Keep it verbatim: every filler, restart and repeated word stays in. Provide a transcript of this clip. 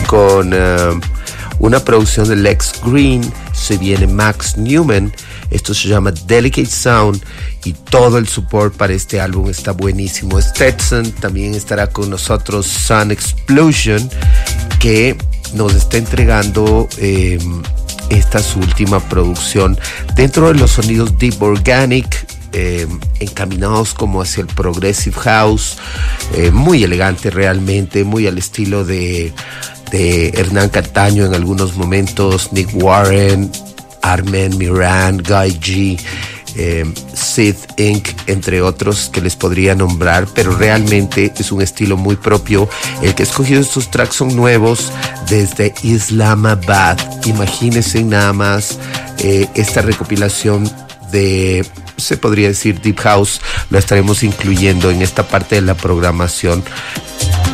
con uh, una producción de Lex Green. Se viene Max Newman. Esto se llama Delicate Sound y todo el support para este álbum está buenísimo. Stetson también estará con nosotros, Sun Explosion, que nos está entregando eh, esta su última producción dentro de los sonidos Deep Organic, eh, encaminados como hacia el Progressive House, eh, muy elegante realmente, muy al estilo de, de Hernán Cataño en algunos momentos, Nick Warren, Armen Miran, Guy G, eh, Sid Incorporated, entre otros que les podría nombrar, pero realmente es un estilo muy propio. El que ha escogido estos tracks son nuevos desde Islamabad. Imagínense nada más eh, esta recopilación de, se podría decir, Deep House, lo estaremos incluyendo en esta parte de la programación